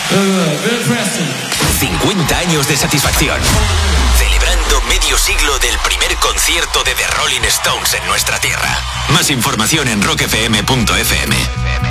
Bill Preston. 50 años de satisfacción. Celebrando medio siglo del primer concierto de The Rolling Stones en nuestra tierra. Más información en rockfm.fm.